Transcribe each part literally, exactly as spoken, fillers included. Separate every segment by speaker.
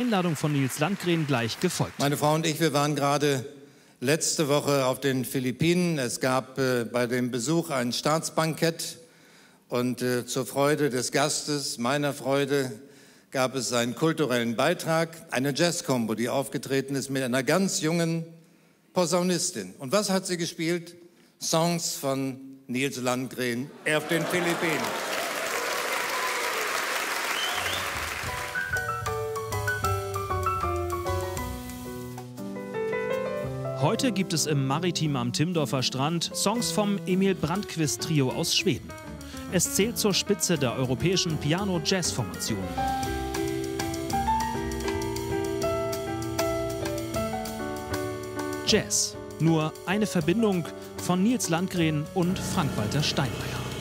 Speaker 1: Einladung von Nils Landgren gleich gefolgt.
Speaker 2: Meine Frau und ich, wir waren gerade letzte Woche auf den Philippinen. Es gab äh, bei dem Besuch ein Staatsbankett und äh, zur Freude des Gastes, meiner Freude, gab es einen kulturellen Beitrag, eine Jazzkombo, die aufgetreten ist mit einer ganz jungen Posaunistin. Und was hat sie gespielt? Songs von Nils Landgren auf den Philippinen.
Speaker 1: Heute gibt es im Maritim am Timmendorfer Strand Songs vom Emil Brandqvist Trio aus Schweden. Es zählt zur Spitze der europäischen Piano-Jazz-Formation. Jazz, nur eine Verbindung von Nils Landgren und Frank-Walter Steinmeier.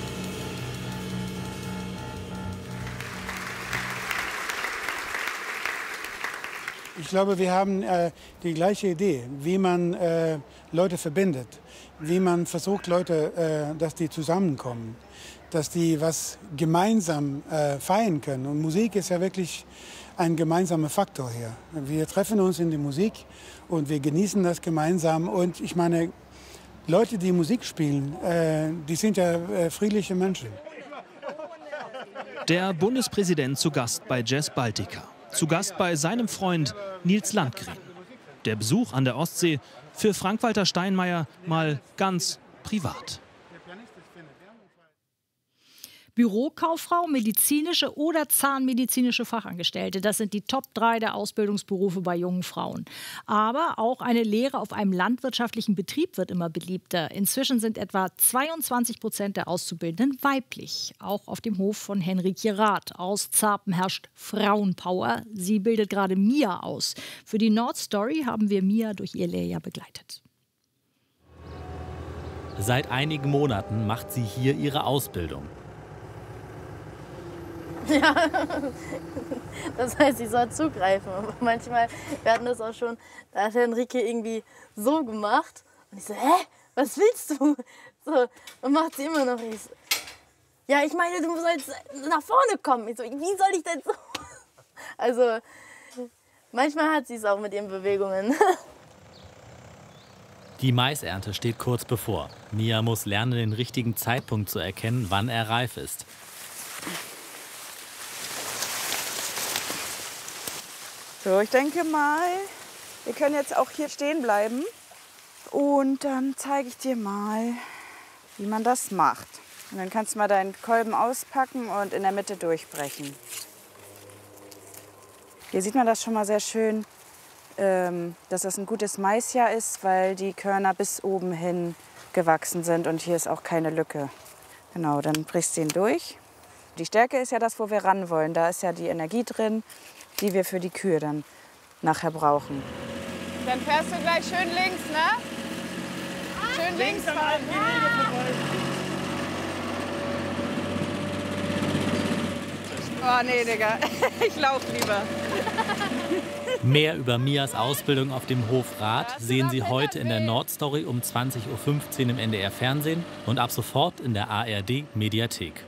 Speaker 3: Ich glaube, wir haben äh, die gleiche Idee, wie man äh, Leute verbindet, wie man versucht, Leute, äh, dass die zusammenkommen, dass die was gemeinsam äh, feiern können. Und Musik ist ja wirklich ein gemeinsamer Faktor hier. Wir treffen uns in die Musik und wir genießen das gemeinsam. Und ich meine, Leute, die Musik spielen, äh, die sind ja äh, friedliche Menschen.
Speaker 1: Der Bundespräsident zu Gast bei Jazz Baltica. Zu Gast bei seinem Freund Nils Landgren. Der Besuch an der Ostsee für Frank-Walter Steinmeier mal ganz privat.
Speaker 4: Bürokauffrau, medizinische oder zahnmedizinische Fachangestellte. Das sind die Top drei der Ausbildungsberufe bei jungen Frauen. Aber auch eine Lehre auf einem landwirtschaftlichen Betrieb wird immer beliebter. Inzwischen sind etwa zweiundzwanzig Prozent der Auszubildenden weiblich. Auch auf dem Hof von Henrikje Rath aus Zarpen herrscht Frauenpower. Sie bildet gerade Mia aus. Für die Nordstory haben wir Mia durch ihr Lehrjahr begleitet.
Speaker 5: Seit einigen Monaten macht sie hier ihre Ausbildung.
Speaker 6: Ja, das heißt, ich soll zugreifen. Aber manchmal, wir hatten das auch schon, da hat Henrike irgendwie so gemacht. Und ich so, hä, was willst du? So, und macht sie immer noch. Ich so, ja, ich meine, du sollst nach vorne kommen. Ich so, wie soll ich denn so? Also, manchmal hat sie es auch mit ihren Bewegungen.
Speaker 5: Die Maisernte steht kurz bevor. Mia muss lernen, den richtigen Zeitpunkt zu erkennen, wann er reif ist.
Speaker 7: So, ich denke mal, wir können jetzt auch hier stehen bleiben. Und dann zeige ich dir mal, wie man das macht. Und dann kannst du mal deinen Kolben auspacken und in der Mitte durchbrechen. Hier sieht man das schon mal sehr schön, ähm, dass das ein gutes Maisjahr ist, weil die Körner bis oben hin gewachsen sind und hier ist auch keine Lücke. Genau, dann brichst du ihn durch. Die Stärke ist ja das, wo wir ran wollen. Da ist ja die Energie drin, die wir für die Kühe dann nachher brauchen.
Speaker 8: Dann fährst du gleich schön links, ne? Schön links fahren. Oh nee, Digga, ich lauf lieber.
Speaker 5: Mehr über Mias Ausbildung auf dem Hof Rath sehen Sie heute in der Nordstory um zwanzig Uhr fünfzehn im N D R Fernsehen und ab sofort in der A R D Mediathek.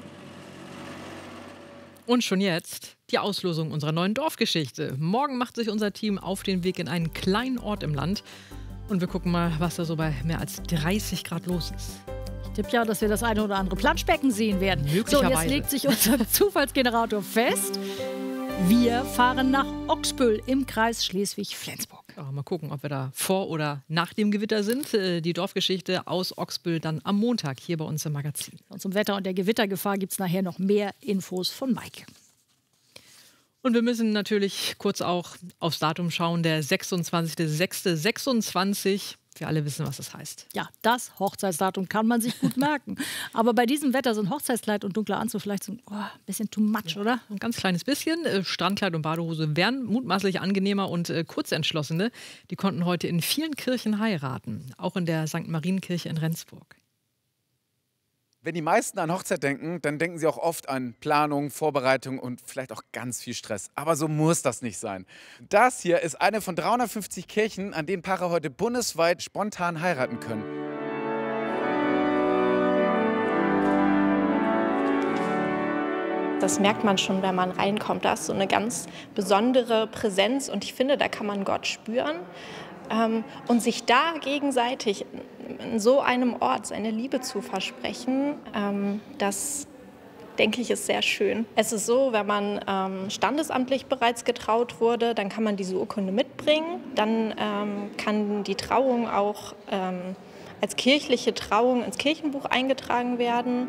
Speaker 9: Und schon jetzt die Auslosung unserer neuen Dorfgeschichte. Morgen macht sich unser Team auf den Weg in einen kleinen Ort im Land. Und wir gucken mal, was da so bei mehr als dreißig Grad los ist.
Speaker 4: Ich tippe ja, dass wir das eine oder andere Planschbecken sehen werden. So, jetzt legt sich unser Zufallsgenerator fest. Wir fahren nach Oxbüll im Kreis Schleswig-Flensburg.
Speaker 9: Ja, mal gucken, ob wir da vor oder nach dem Gewitter sind. Die Dorfgeschichte aus Oxbüll dann am Montag hier bei uns im Magazin.
Speaker 4: Und zum Wetter und der Gewittergefahr gibt es nachher noch mehr Infos von Maike.
Speaker 9: Und wir müssen natürlich kurz auch aufs Datum schauen, der sechsundzwanzigster sechster sechsundzwanzig. Wir alle wissen, was das heißt.
Speaker 4: Ja, das Hochzeitsdatum kann man sich gut merken. Aber bei diesem Wetter sind Hochzeitskleid und dunkler Anzug vielleicht so ein oh, bisschen too much, oder?
Speaker 9: Ein ganz kleines bisschen. Strandkleid und Badehose wären mutmaßlich angenehmer und äh, Kurzentschlossene. Die konnten heute in vielen Kirchen heiraten. Auch in der Sankt Marienkirche in Rendsburg.
Speaker 10: Wenn die meisten an Hochzeit denken, dann denken sie auch oft an Planung, Vorbereitung und vielleicht auch ganz viel Stress. Aber so muss das nicht sein. Das hier ist eine von dreihundertfünfzig Kirchen, an denen Paare heute bundesweit spontan heiraten können.
Speaker 11: Das merkt man schon, wenn man reinkommt. Da ist so eine ganz besondere Präsenz und ich finde, da kann man Gott spüren. Und sich da gegenseitig in so einem Ort seine Liebe zu versprechen, das denke ich, ist sehr schön. Es ist so, wenn man ähm, standesamtlich bereits getraut wurde, dann kann man diese Urkunde mitbringen. Dann ähm, kann die Trauung auch ähm, als kirchliche Trauung ins Kirchenbuch eingetragen werden.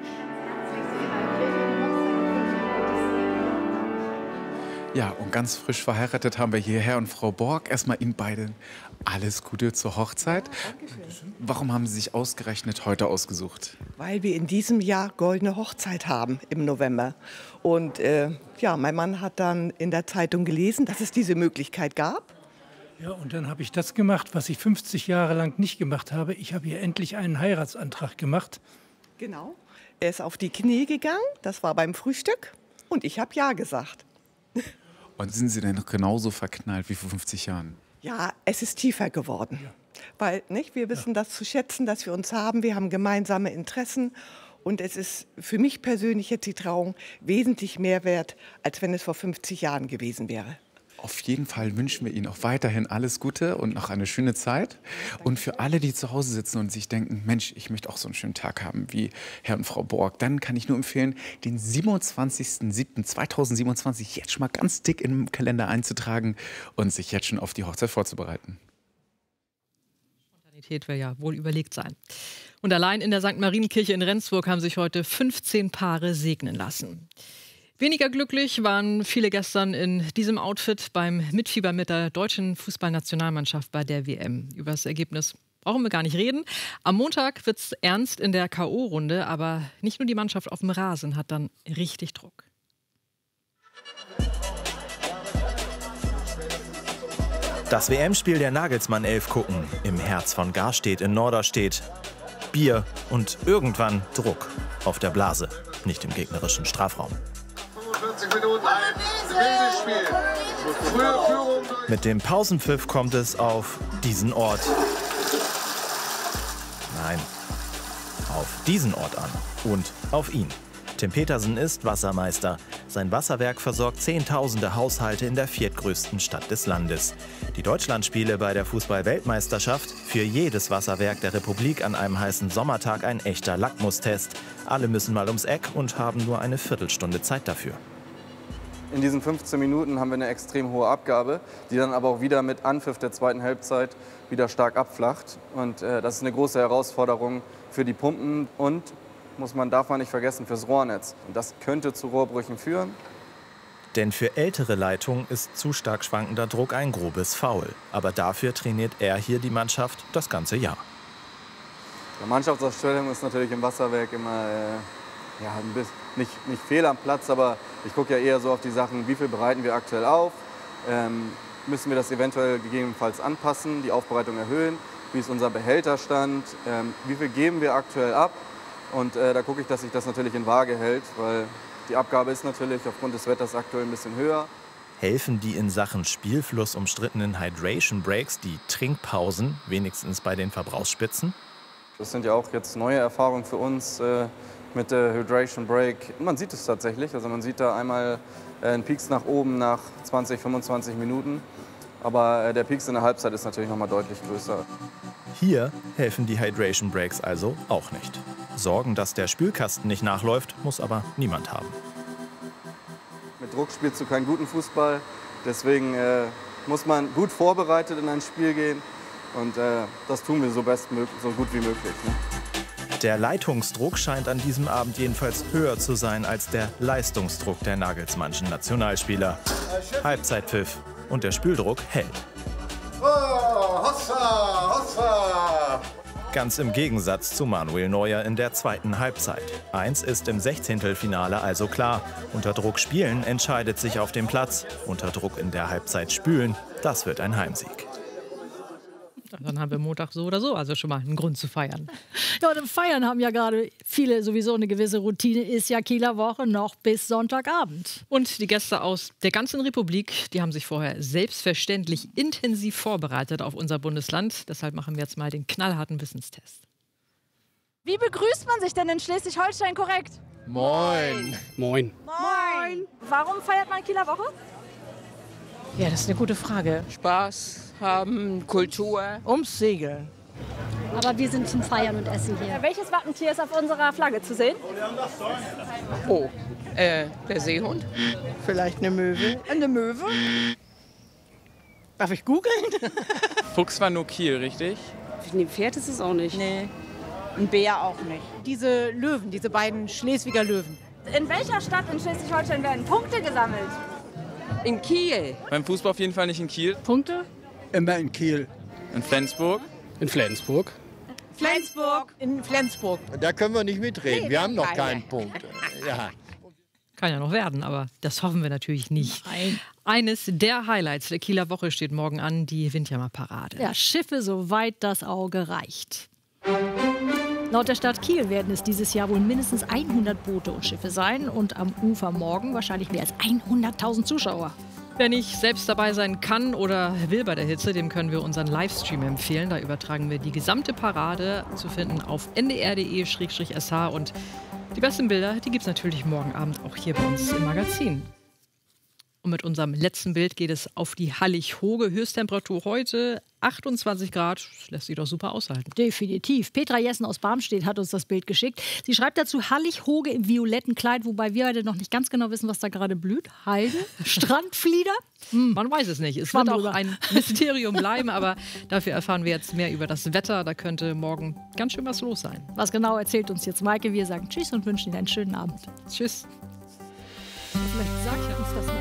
Speaker 10: Ja, und ganz frisch verheiratet haben wir hier Herr und Frau Borg. Erstmal Ihnen beiden alles Gute zur Hochzeit. Dankeschön. Warum haben Sie sich ausgerechnet heute ausgesucht?
Speaker 12: Weil wir in diesem Jahr goldene Hochzeit haben im November. Und äh, ja, mein Mann hat dann in der Zeitung gelesen, dass es diese Möglichkeit gab.
Speaker 13: Ja, und dann habe ich das gemacht, was ich fünfzig Jahre lang nicht gemacht habe. Ich habe hier endlich einen Heiratsantrag gemacht.
Speaker 12: Genau. Er ist auf die Knie gegangen, das war beim Frühstück. Und ich habe ja gesagt.
Speaker 10: Und sind Sie denn noch genauso verknallt wie vor fünfzig Jahren?
Speaker 12: Ja, es ist tiefer geworden. Ja. Weil nicht, wir wissen ja. das zu schätzen, dass wir uns haben. Wir haben gemeinsame Interessen. Und es ist für mich persönlich jetzt die Trauung wesentlich mehr wert, als wenn es vor fünfzig Jahren gewesen wäre.
Speaker 10: Auf jeden Fall wünschen wir Ihnen auch weiterhin alles Gute und noch eine schöne Zeit. Und für alle, die zu Hause sitzen und sich denken, Mensch, ich möchte auch so einen schönen Tag haben wie Herr und Frau Borg, dann kann ich nur empfehlen, den siebenundzwanzigsten siebten zweitausendsiebenundzwanzig jetzt schon mal ganz dick im Kalender einzutragen und sich jetzt schon auf die Hochzeit vorzubereiten.
Speaker 9: Spontanität will ja wohl überlegt sein. Und allein in der Sankt Marienkirche in Rendsburg haben sich heute fünfzehn Paare segnen lassen. Weniger glücklich waren viele gestern in diesem Outfit beim Mitfiebern mit der deutschen Fußballnationalmannschaft bei der W M. Über das Ergebnis brauchen wir gar nicht reden. Am Montag wird es ernst in der K O-Runde, aber nicht nur die Mannschaft auf dem Rasen hat dann richtig Druck.
Speaker 14: Das W M-Spiel der Nagelsmann elf gucken, im Herz von Garstedt in Norderstedt. Bier und irgendwann Druck auf der Blase, nicht im gegnerischen Strafraum. Mit dem Pausenpfiff kommt es auf diesen Ort. Nein, auf diesen Ort an und auf ihn. Tim Petersen ist Wassermeister. Sein Wasserwerk versorgt Zehntausende Haushalte in der viertgrößten Stadt des Landes. Die Deutschlandspiele bei der Fußball-Weltmeisterschaft, für jedes Wasserwerk der Republik an einem heißen Sommertag ein echter Lackmustest. Alle müssen mal ums Eck und haben nur eine Viertelstunde Zeit dafür.
Speaker 15: In diesen fünfzehn Minuten haben wir eine extrem hohe Abgabe, die dann aber auch wieder mit Anpfiff der zweiten Halbzeit wieder stark abflacht. Und äh, das ist eine große Herausforderung für die Pumpen und, muss man, darf man nicht vergessen, fürs Rohrnetz. Und das könnte zu Rohrbrüchen führen.
Speaker 14: Denn für ältere Leitungen ist zu stark schwankender Druck ein grobes Foul. Aber dafür trainiert er hier die Mannschaft das ganze Jahr.
Speaker 15: Die Mannschaftsaufstellung ist natürlich im Wasserwerk immer äh, ja, ein bisschen, nicht, nicht fehl am Platz, aber ich gucke ja eher so auf die Sachen, wie viel bereiten wir aktuell auf, ähm, müssen wir das eventuell gegebenenfalls anpassen, die Aufbereitung erhöhen, wie ist unser Behälterstand, ähm, wie viel geben wir aktuell ab. Und äh, da gucke ich, dass sich das natürlich in Waage hält, weil die Abgabe ist natürlich aufgrund des Wetters aktuell ein bisschen höher.
Speaker 14: Helfen die in Sachen Spielfluss umstrittenen Hydration Breaks, die Trinkpausen, wenigstens bei den Verbrauchsspitzen?
Speaker 15: Das sind ja auch jetzt neue Erfahrungen für uns äh, mit der Hydration Break. Man sieht es tatsächlich, also man sieht da einmal äh, einen Peaks nach oben nach zwanzig, fünfundzwanzig Minuten. Aber äh, der Peaks in der Halbzeit ist natürlich noch mal deutlich größer.
Speaker 14: Hier helfen die Hydration Breaks also auch nicht. Sorgen, dass der Spülkasten nicht nachläuft, muss aber niemand haben.
Speaker 15: Mit Druck spielst du keinen guten Fußball. Deswegen äh, muss man gut vorbereitet in ein Spiel gehen. Und äh, das tun wir so, bestmöglich, so gut wie möglich. Ne?
Speaker 14: Der Leitungsdruck scheint an diesem Abend jedenfalls höher zu sein als der Leistungsdruck der Nagelsmannschen Nationalspieler. Halbzeitpfiff und der Spüldruck hält.
Speaker 16: Oh, Hossa, Hossa!
Speaker 14: Ganz im Gegensatz zu Manuel Neuer in der zweiten Halbzeit. Eins ist im Sechzehntelfinale also klar. Unter Druck spielen entscheidet sich auf dem Platz. Unter Druck in der Halbzeit spülen, das wird ein Heimsieg.
Speaker 9: Dann haben wir Montag so oder so, also schon mal einen Grund zu feiern.
Speaker 4: Ja, und im Feiern haben ja gerade viele sowieso eine gewisse Routine, ist ja Kieler Woche noch bis Sonntagabend.
Speaker 9: Und die Gäste aus der ganzen Republik, die haben sich vorher selbstverständlich intensiv vorbereitet auf unser Bundesland. Deshalb machen wir jetzt mal den knallharten Wissenstest.
Speaker 17: Wie begrüßt man sich denn in Schleswig-Holstein korrekt?
Speaker 18: Moin. Moin.
Speaker 17: Moin. Warum feiert man Kieler Woche?
Speaker 19: Ja, das ist eine gute Frage. Spaß haben, Kultur. Ums Segeln.
Speaker 17: Aber wir sind zum Feiern und Essen hier. Ja, welches Wappentier ist auf unserer Flagge zu sehen?
Speaker 19: Oh, äh, der Seehund. Vielleicht eine Möwe. Eine Möwe? Darf ich googeln?
Speaker 20: Fuchs war nur Kiel, richtig?
Speaker 21: Ein Pferd ist es auch nicht.
Speaker 19: Nee. Ein Bär auch nicht. Diese Löwen, diese beiden Schleswiger Löwen.
Speaker 17: In welcher Stadt in Schleswig-Holstein werden Punkte gesammelt?
Speaker 19: In Kiel.
Speaker 20: Beim Fußball auf jeden Fall nicht in Kiel.
Speaker 17: Punkte?
Speaker 18: Immer in Kiel.
Speaker 20: In Flensburg?
Speaker 18: In Flensburg.
Speaker 19: Flensburg. In Flensburg.
Speaker 18: Da können wir nicht mitreden.
Speaker 19: Nee,
Speaker 18: wir haben noch
Speaker 19: keine.
Speaker 18: keinen Punkt. Ja.
Speaker 9: Kann ja noch werden, aber das hoffen wir natürlich nicht.
Speaker 4: Nein.
Speaker 9: Eines der Highlights der Kieler Woche steht morgen an, die Windjammerparade.
Speaker 4: Ja, Schiffe, soweit das Auge reicht. Laut der Stadt Kiel werden es dieses Jahr wohl mindestens hundert Boote und Schiffe sein und am Ufer morgen wahrscheinlich mehr als hunderttausend Zuschauer.
Speaker 9: Wer nicht selbst dabei sein kann oder will bei der Hitze, dem können wir unseren Livestream empfehlen. Da übertragen wir die gesamte Parade, zu finden auf n d r punkt d e slash s h, und die besten Bilder, die gibt es natürlich morgen Abend auch hier bei uns im Magazin. Und mit unserem letzten Bild geht es auf die Hallig-Hoge. Höchsttemperatur heute achtundzwanzig Grad. Das lässt sich doch super aushalten.
Speaker 4: Definitiv. Petra Jessen aus Barmstedt hat uns das Bild geschickt. Sie schreibt dazu Hallig-Hoge im violetten Kleid, wobei wir heute noch nicht ganz genau wissen, was da gerade blüht. Heide? Strandflieder?
Speaker 9: Hm. Man weiß es nicht. Es wird auch ein Mysterium bleiben, aber dafür erfahren wir jetzt mehr über das Wetter. Da könnte morgen ganz schön was los sein.
Speaker 4: Was genau erzählt uns jetzt Maike? Wir sagen Tschüss und wünschen Ihnen einen schönen Abend.
Speaker 9: Tschüss.
Speaker 4: Vielleicht sagt er uns das noch.